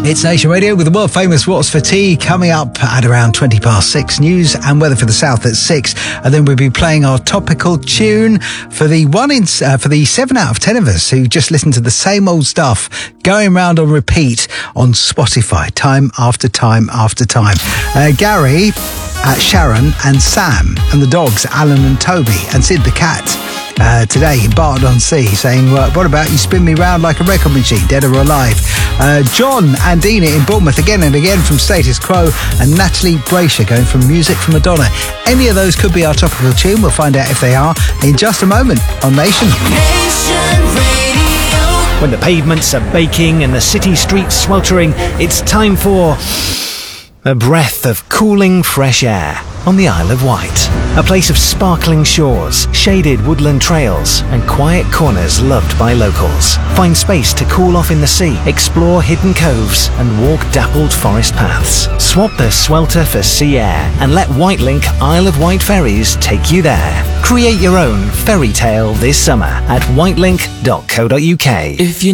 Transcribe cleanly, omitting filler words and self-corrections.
It's Nation Radio with the world famous What's for Tea coming up at around 6:20. News and weather for the south at 6, and then we'll be playing our topical tune for the 7 out of 10 of us who just listen to the same old stuff going round on repeat on Spotify time after time after time. Gary, Sharon and Sam and the dogs, Alan and Toby and Sid the cat. Today in Barton-on-Sea saying, what about you spin me round like a record machine, dead or alive? John and Dina in Bournemouth again and again from Status Quo, and Natalie Brasher going from Music from Madonna. Any of those could be our topical tune. We'll find out if they are in just a moment on Nation. When the pavements are baking and the city streets sweltering, it's time for a breath of cooling fresh air on the Isle of Wight. A place of sparkling shores, shaded woodland trails and quiet corners loved by locals. Find space to cool off in the sea, explore hidden coves and walk dappled forest paths. Swap the swelter for sea air and let Whitelink Isle of Wight ferries take you there. Create your own fairy tale this summer at whitelink.co.uk.